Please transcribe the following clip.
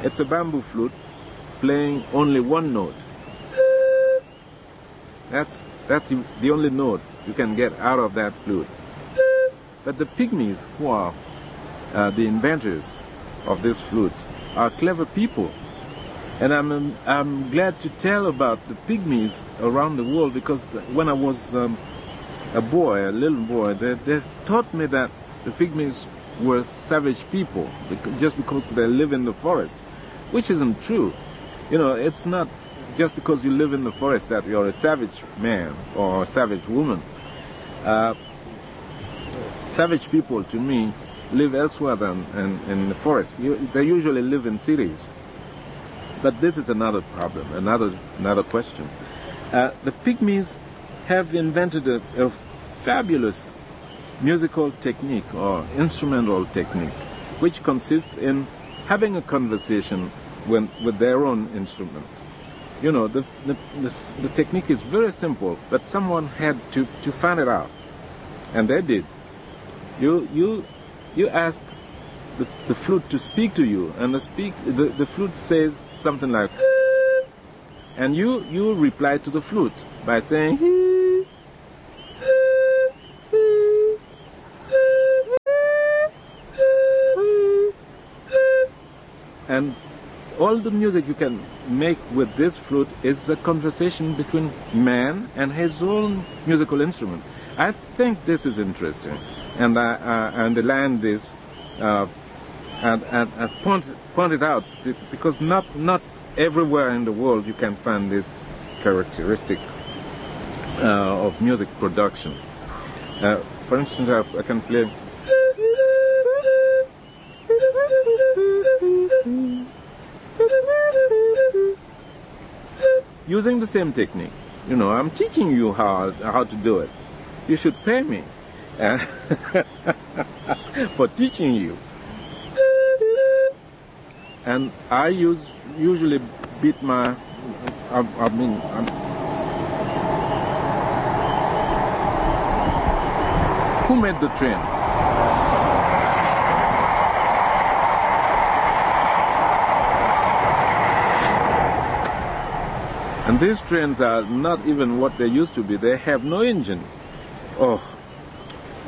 It's a bamboo flute playing only one note. That's the only note you can get out of that flute. But the pygmies, who are the inventors of this flute, are clever people. And I'm glad to tell about the pygmies around the world, because when I was a little boy, they taught me that the pygmies were savage people just because they live in the forest, which isn't true. You know, it's not just because you live in the forest that you're a savage man or a savage woman. Savage people, to me, live elsewhere than in the forest. They usually live in cities. But this is another problem, another question. The pygmies have invented a fabulous musical technique or instrumental technique, which consists in having a conversation with their own instrument. You know, the technique is very simple, but someone had to find it out, and they did. You ask the flute to speak to you, and the flute says something like, and you reply to the flute by saying, and all the music you can make with this flute is a conversation between man and his own musical instrument. I think this is interesting, and I underline this and point it out, because not everywhere in the world you can find this characteristic of music production. For instance, I can play. Using the same technique. You know, I'm teaching you how to do it. You should pay me for teaching you. And I usually beat my, who made the train? And these trains are not even what they used to be. They have no engine. Oh,